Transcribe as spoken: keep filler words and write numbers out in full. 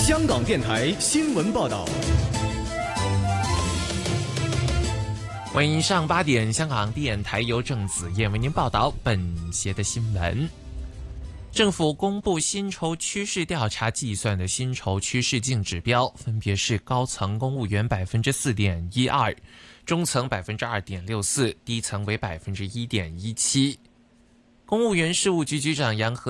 香港电台新闻报道。 欢迎上八点，香港电台由郑子燕为您报道本节的新闻。政府公布薪酬趋势调查计算的薪酬趋势净指标，分别是高层公务员百分之四点一二，中层百分之二点六四，低层为百分之一点一七。公务员事务局局长杨和